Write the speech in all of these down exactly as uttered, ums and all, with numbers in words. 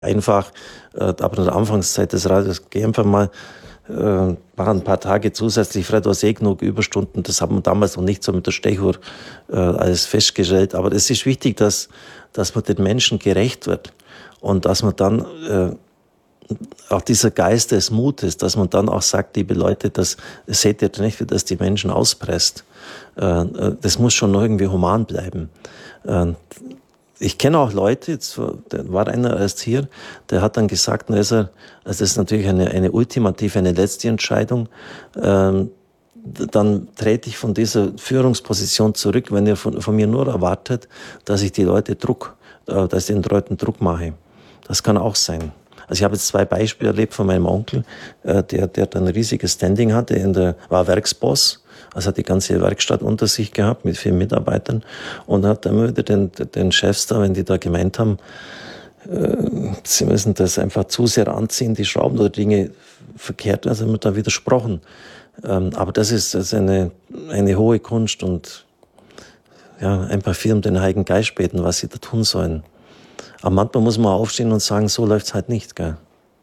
einfach, äh, aber in der Anfangszeit des Radios, geh einfach mal, äh, machen ein paar Tage zusätzlich, Fred, du hast eh genug Überstunden, das haben wir damals noch nicht so mit der Stechuhr äh, alles festgestellt, aber es ist wichtig, dass, dass man den Menschen gerecht wird und dass man dann äh, auch dieser Geist des Mutes, dass man dann auch sagt, liebe Leute, das seht ihr nicht, wie das die Menschen auspresst. Äh, das muss schon noch irgendwie human bleiben. Äh, Ich kenne auch Leute, jetzt war einer erst hier, der hat dann gesagt, na ist er, also das ist natürlich eine, eine ultimative, eine letzte Entscheidung, ähm, dann trete ich von dieser Führungsposition zurück, wenn ihr von, von mir nur erwartet, dass ich die Leute Druck, äh, dass ich den Leuten Druck mache. Das kann auch sein. Also ich habe jetzt zwei Beispiele erlebt von meinem Onkel, äh, der, der dann ein riesiges Standing hatte, in der, war Werksboss, also hat die ganze Werkstatt unter sich gehabt mit vielen Mitarbeitern und hat dann immer wieder den, den Chefs da, wenn die da gemeint haben, äh, sie müssen das einfach zu sehr anziehen, die Schrauben oder Dinge verkehrt, also haben wir da widersprochen. Ähm, aber das ist, das ist eine, eine hohe Kunst und ja, ein paar Firmen den Heiligen Geist beten, was sie da tun sollen. Aber manchmal muss man aufstehen und sagen, so läuft's halt nicht, gell?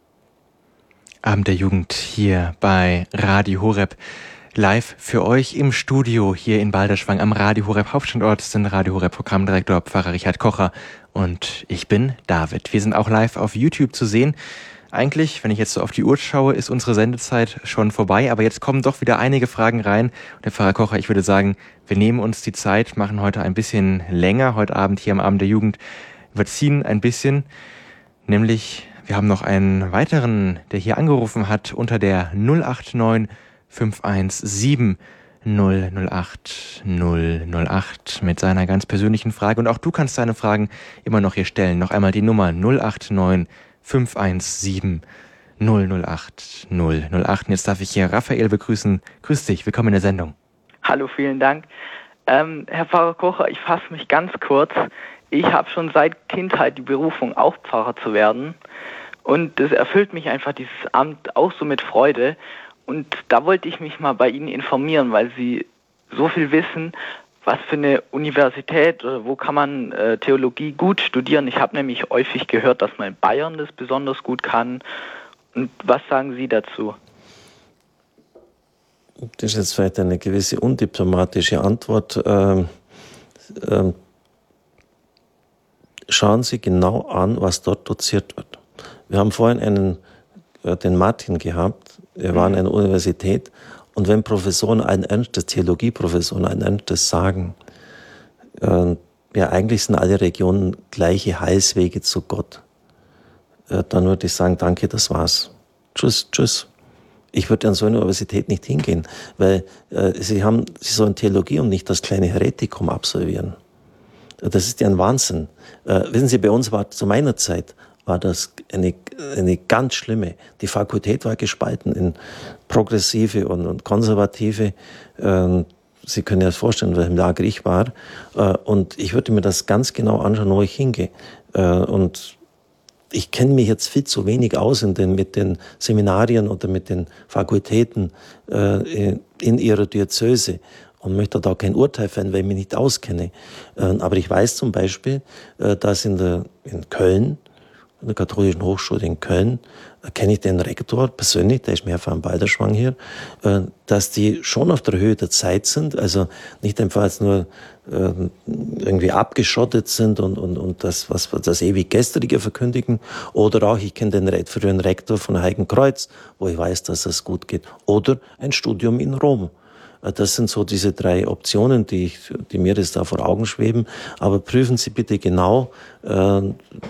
Abend der Jugend hier bei Radio Horeb. Live für euch im Studio hier in Balderschwang am Radio Horeb Hauptstandort sind Radio Horeb Programmdirektor Pfarrer Richard Kocher und ich bin David. Wir sind auch live auf YouTube zu sehen. Eigentlich, wenn ich jetzt so auf die Uhr schaue, ist unsere Sendezeit schon vorbei, aber jetzt kommen doch wieder einige Fragen rein. Und der Pfarrer Kocher, ich würde sagen, wir nehmen uns die Zeit, machen heute ein bisschen länger, heute Abend hier am Abend der Jugend. Wir ziehen ein bisschen, nämlich wir haben noch einen weiteren, der hier angerufen hat unter der null acht neun fünf eins sieben null null acht null null acht mit seiner ganz persönlichen Frage. Und auch du kannst deine Fragen immer noch hier stellen. Noch einmal die Nummer null acht neun fünf eins sieben null null acht null null acht. Und jetzt darf ich hier Raphael begrüßen. Grüß dich, willkommen in der Sendung. Hallo, vielen Dank. Ähm, Herr Pfarrer Kocher, ich fasse mich ganz kurz. Ich habe schon seit Kindheit die Berufung, auch Pfarrer zu werden. Und das erfüllt mich einfach, dieses Amt, auch so mit Freude. Und da wollte ich mich mal bei Ihnen informieren, weil Sie so viel wissen, was für eine Universität oder wo kann man äh, Theologie gut studieren. Ich habe nämlich häufig gehört, dass man in Bayern das besonders gut kann. Und was sagen Sie dazu? Das ist jetzt vielleicht eine gewisse undiplomatische Antwort. Ähm, ähm, schauen Sie genau an, was dort doziert wird. Wir haben vorhin einen, äh, den Martin gehabt, er war an einer Universität, und wenn Professoren ein ernstes, Theologieprofessoren ein ernstes sagen, äh, ja, eigentlich sind alle Regionen gleiche Heilswege zu Gott, äh, dann würde ich sagen, danke, das war's. Tschüss, tschüss. Ich würde an so eine Universität nicht hingehen, weil äh, sie haben, sie sollen Theologie und nicht das kleine Heretikum absolvieren. Das ist ja ein Wahnsinn. Äh, wissen Sie, bei uns war zu meiner Zeit war das eine, eine ganz schlimme. Die Fakultät war gespalten in progressive und, und konservative. Äh, Sie können sich das vorstellen, in welchem Lager ich war. Äh, und ich würde mir das ganz genau anschauen, wo ich hingehe. Äh, und ich kenne mich jetzt viel zu wenig aus in den, mit den Seminarien oder mit den Fakultäten äh, in ihrer Diözese und möchte da kein Urteil fällen, weil ich mich nicht auskenne. Äh, aber ich weiß zum Beispiel, äh, dass in, der, in Köln, in der Katholischen Hochschule in Köln, äh, kenne ich den Rektor persönlich, der ist mehrfach am Balderschwang hier, äh, dass die schon auf der Höhe der Zeit sind, also nicht einfach als nur äh, irgendwie abgeschottet sind und, und, und das, was das ewig Gestrige verkündigen. Oder auch, ich kenne den früheren Rektor von Heiligenkreuz, wo ich weiß, dass es gut geht. Oder ein Studium in Rom. Das sind so diese drei Optionen, die, ich, die mir jetzt da vor Augen schweben. Aber prüfen Sie bitte genau, äh,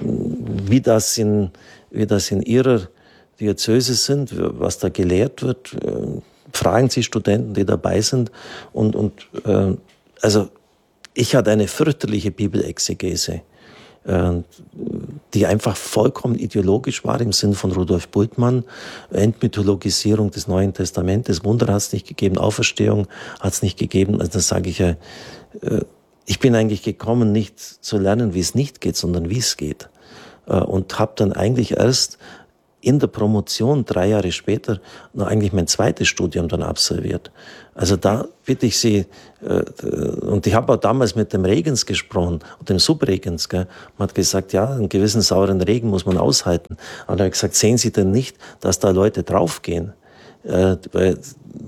wie das in, wie das in Ihrer Diözese sind, was da gelehrt wird. Äh, fragen Sie Studenten, die dabei sind. Und, und äh, also ich hatte eine fürchterliche Bibelexegese, äh, die einfach vollkommen ideologisch war im Sinn von Rudolf Bultmann. Entmythologisierung des Neuen Testamentes, Wunder hat es nicht gegeben, Auferstehung hat es nicht gegeben. Also das sage ich ja, äh, ich bin eigentlich gekommen, nicht zu lernen, wie es nicht geht, sondern wie es geht. Äh, und habe dann eigentlich erst in der Promotion drei Jahre später noch eigentlich mein zweites Studium dann absolviert. Also da bitte ich Sie, äh, und ich habe auch damals mit dem Regens gesprochen, und dem Subregens, gell. Man hat gesagt, ja, einen gewissen sauren Regen muss man aushalten. Aber er hat gesagt, sehen Sie denn nicht, dass da Leute draufgehen? Äh, weil,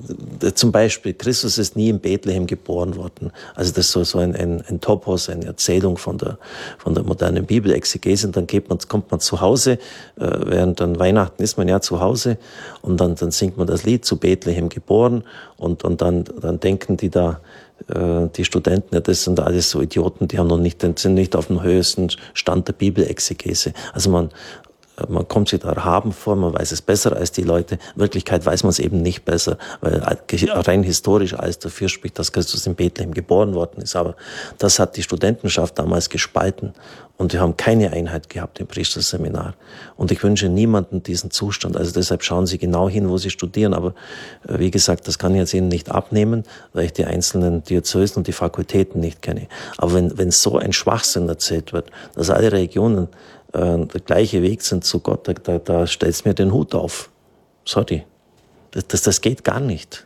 zum Beispiel, Christus ist nie in Bethlehem geboren worden. Also das ist so, so ein, ein, ein Topos, eine Erzählung von der, von der modernen Bibelexegese. Und dann geht man, kommt man zu Hause, äh, während dann Weihnachten ist man ja zu Hause, und dann, dann singt man das Lied zu Bethlehem geboren, und, und dann, dann denken die da, äh, die Studenten, ja, das sind alles so Idioten, die haben noch nicht, sind nicht auf dem höchsten Stand der Bibelexegese. Also man, Man kommt sich da erhaben vor, man weiß es besser als die Leute. In Wirklichkeit weiß man es eben nicht besser, weil rein historisch alles dafür spricht, dass Christus in Bethlehem geboren worden ist. Aber das hat die Studentenschaft damals gespalten, und wir haben keine Einheit gehabt im Priesterseminar. Und ich wünsche niemandem diesen Zustand. Also deshalb schauen Sie genau hin, wo Sie studieren. Aber wie gesagt, das kann ich jetzt Ihnen nicht abnehmen, weil ich die einzelnen Diözesen und die Fakultäten nicht kenne. Aber wenn, wenn so ein Schwachsinn erzählt wird, dass alle Religionen der gleiche Weg sind zu Gott, da, da, da stellt's mir den Hut auf. Sorry. Das, das, das geht gar nicht.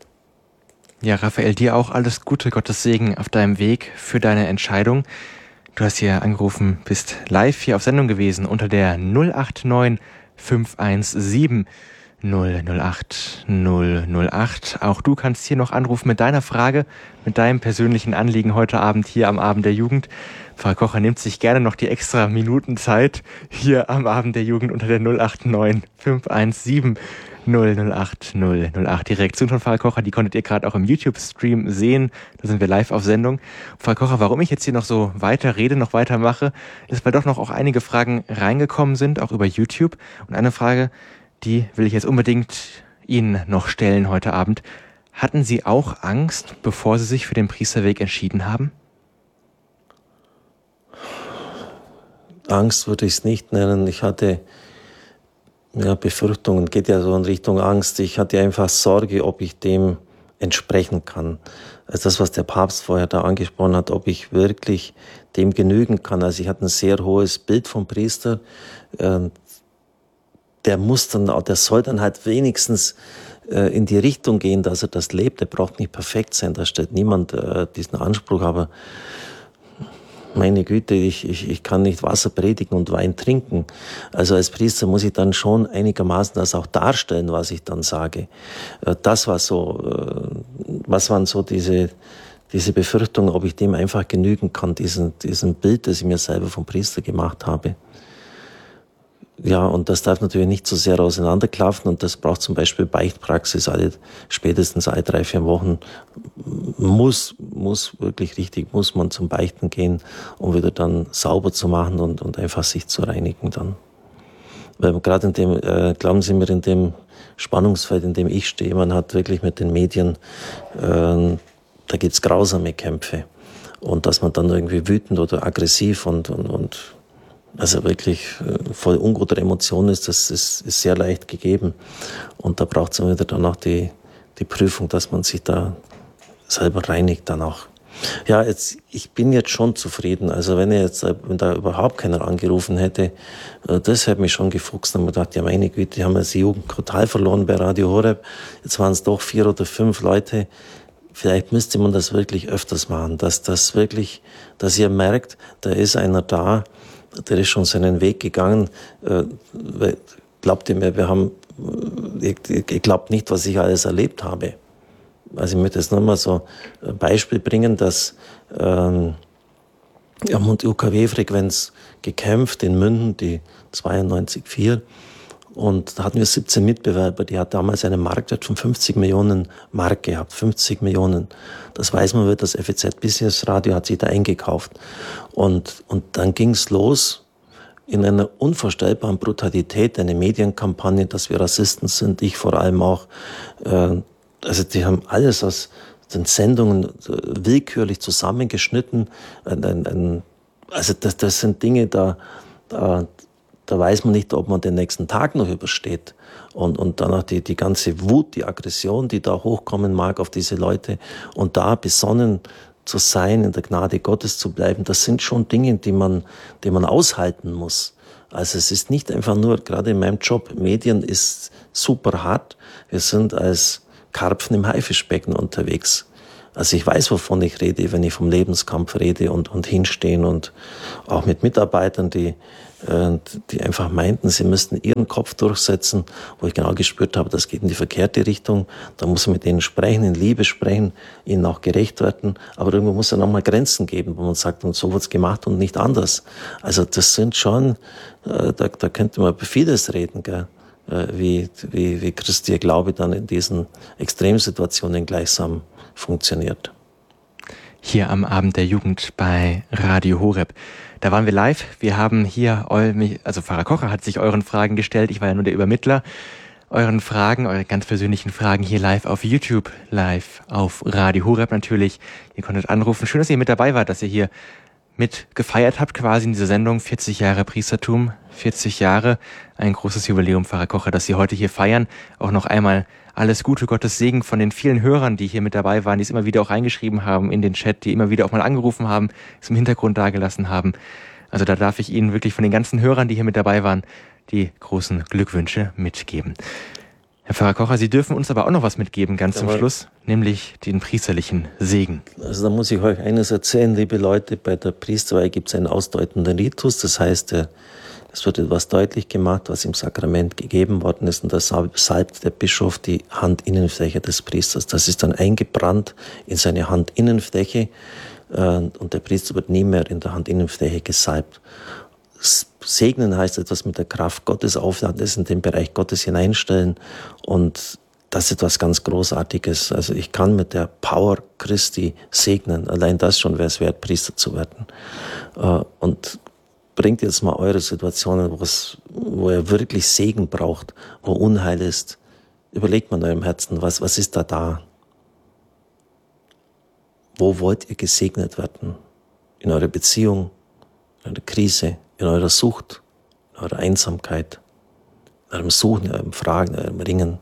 Ja, Raphael, dir auch alles Gute, Gottes Segen auf deinem Weg für deine Entscheidung. Du hast hier angerufen, bist live hier auf Sendung gewesen unter der null acht neun fünf eins sieben null null acht null null acht. Auch du kannst hier noch anrufen mit deiner Frage, mit deinem persönlichen Anliegen heute Abend hier am Abend der Jugend. Pfarrer Kocher nimmt sich gerne noch die extra Minuten Zeit hier am Abend der Jugend unter der null acht neun fünf eins sieben null null acht null null acht. Die Reaktion von Pfarrer Kocher, die konntet ihr gerade auch im YouTube-Stream sehen. Da sind wir live auf Sendung. Pfarrer Kocher, warum ich jetzt hier noch so weiter rede, noch weiter mache, ist, weil doch noch auch einige Fragen reingekommen sind, auch über YouTube. Und eine Frage, die will ich jetzt unbedingt Ihnen noch stellen heute Abend. Hatten Sie auch Angst, bevor Sie sich für den Priesterweg entschieden haben? Angst würde ich es nicht nennen. Ich hatte ja, Befürchtungen, geht ja so in Richtung Angst. Ich hatte einfach Sorge, ob ich dem entsprechen kann. Also das, was der Papst vorher da angesprochen hat, ob ich wirklich dem genügen kann. Also ich hatte ein sehr hohes Bild vom Priester. Der muss dann, der soll dann halt wenigstens in die Richtung gehen, dass er das lebt. Der braucht nicht perfekt sein, da stellt niemand diesen Anspruch, aber meine Güte, ich, ich, ich kann nicht Wasser predigen und Wein trinken. Also als Priester muss ich dann schon einigermaßen das auch darstellen, was ich dann sage. Das war so, was waren so diese, diese Befürchtungen, ob ich dem einfach genügen kann, diesen, diesen Bild, das ich mir selber vom Priester gemacht habe. Ja, und das darf natürlich nicht so sehr auseinanderklaffen, und das braucht zum Beispiel Beichtpraxis. Alle, spätestens alle drei, vier Wochen muss, muss wirklich richtig, muss man zum Beichten gehen, um wieder dann sauber zu machen und, und einfach sich zu reinigen dann. Weil gerade in dem, äh, glauben Sie mir, in dem Spannungsfeld, in dem ich stehe, man hat wirklich mit den Medien, äh, da gibt's grausame Kämpfe. Und dass man dann irgendwie wütend oder aggressiv und, und, und also wirklich voll unguter Emotionen ist, das ist, ist sehr leicht gegeben. Und da braucht es dann wieder dann auch die, die Prüfung, dass man sich da selber reinigt dann auch. Ja, jetzt, ich bin jetzt schon zufrieden. Also wenn er jetzt, wenn da überhaupt keiner angerufen hätte, das hätte mich schon gefuchst. Und man gedacht, ja meine Güte, die haben jetzt die Jugend total verloren bei Radio Horeb. Jetzt waren es doch vier oder fünf Leute. Vielleicht müsste man das wirklich öfters machen, dass das wirklich, dass ihr merkt, da ist einer da, der ist schon seinen Weg gegangen. Glaubt ihr mir, wir haben, ich, ich glaube nicht, was ich alles erlebt habe. Also ich möchte jetzt nur mal so ein Beispiel bringen, dass ähm, wir haben um die U K W-Frequenz gekämpft in München, die zweiundneunzig Komma vier. Und da hatten wir siebzehn Mitbewerber, die hat damals einen Marktwert von fünfzig Millionen Mark gehabt, fünfzig Millionen. Das weiß man, wird das F A Z Business Radio hat sich da eingekauft. Und, und dann ging's los in einer unvorstellbaren Brutalität, eine Medienkampagne, dass wir Rassisten sind, ich vor allem auch. Äh, also die haben alles aus den Sendungen willkürlich zusammengeschnitten. Ein, ein, ein, also das, das sind Dinge, da, da Da weiß man nicht, ob man den nächsten Tag noch übersteht. Und, und dann auch die, die ganze Wut, die Aggression, die da hochkommen mag auf diese Leute. Und da besonnen zu sein, in der Gnade Gottes zu bleiben, das sind schon Dinge, die man, die man aushalten muss. Also es ist nicht einfach nur, gerade in meinem Job, Medien ist super hart. Wir sind als Karpfen im Haifischbecken unterwegs. Also ich weiß, wovon ich rede, wenn ich vom Lebenskampf rede und, und hinstehen und auch mit Mitarbeitern, die, die einfach meinten, sie müssten ihren Kopf durchsetzen, wo ich genau gespürt habe, das geht in die verkehrte Richtung. Da muss man mit denen sprechen, in Liebe sprechen, ihnen auch gerecht werden. Aber irgendwo muss es nochmal Grenzen geben, wo man sagt, und so wird's gemacht und nicht anders. Also das sind schon, da, da könnte man über vieles reden, gell? Wie, wie, wie Christi Glaube dann in diesen Extremsituationen gleichsam funktioniert. Hier am Abend der Jugend bei Radio Horeb. Da waren wir live. Wir haben hier, also Pfarrer Kocher hat sich euren Fragen gestellt. Ich war ja nur der Übermittler. Euren Fragen, eure ganz persönlichen Fragen hier live auf YouTube, live auf Radio Horeb natürlich. Ihr konntet anrufen. Schön, dass ihr mit dabei wart, dass ihr hier mit gefeiert habt, quasi in dieser Sendung. vierzig Jahre Priestertum, vierzig Jahre. Ein großes Jubiläum, Pfarrer Kocher, dass Sie heute hier feiern. Auch noch einmal alles Gute, Gottes Segen von den vielen Hörern, die hier mit dabei waren, die es immer wieder auch reingeschrieben haben in den Chat, die immer wieder auch mal angerufen haben, es im Hintergrund dagelassen haben. Also da darf ich Ihnen wirklich von den ganzen Hörern, die hier mit dabei waren, die großen Glückwünsche mitgeben. Herr Pfarrer Kocher, Sie dürfen uns aber auch noch was mitgeben, ganz zum Schluss, nämlich den priesterlichen Segen. Also da muss ich euch eines erzählen, liebe Leute, bei der Priesterweihe gibt es einen ausdeutenden Ritus, das heißt, es wird etwas deutlich gemacht, was im Sakrament gegeben worden ist, und da salbt der Bischof die Handinnenfläche des Priesters. Das ist dann eingebrannt in seine Handinnenfläche, und der Priester wird nie mehr in der Handinnenfläche gesalbt. Segnen heißt etwas mit der Kraft Gottes aufladen, das in den Bereich Gottes hineinstellen, und das ist etwas ganz Großartiges. Also ich kann mit der Power Christi segnen. Allein das schon wäre es wert, Priester zu werden. Und bringt jetzt mal eure Situationen, wo es, wo ihr wirklich Segen braucht, wo Unheil ist. Überlegt mal in eurem Herzen, was, was ist da da? Wo wollt ihr gesegnet werden? In eurer Beziehung, in eurer Krise, in eurer Sucht, in eurer Einsamkeit, in eurem Suchen, in eurem Fragen, in eurem Ringen.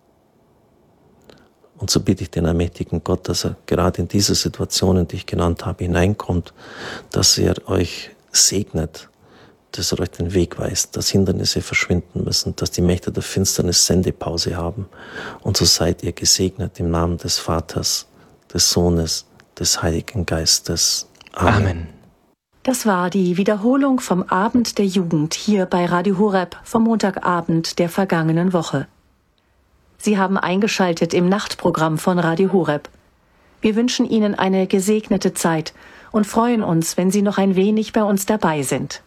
Und so bitte ich den allmächtigen Gott, dass er gerade in diese Situationen, die ich genannt habe, hineinkommt, dass er euch segnet, dass er euch den Weg weist, dass Hindernisse verschwinden müssen, dass die Mächte der Finsternis Sendepause haben. Und so seid ihr gesegnet im Namen des Vaters, des Sohnes, des Heiligen Geistes. Amen. Amen. Das war die Wiederholung vom Abend der Jugend hier bei Radio Horeb vom Montagabend der vergangenen Woche. Sie haben eingeschaltet im Nachtprogramm von Radio Horeb. Wir wünschen Ihnen eine gesegnete Zeit und freuen uns, wenn Sie noch ein wenig bei uns dabei sind.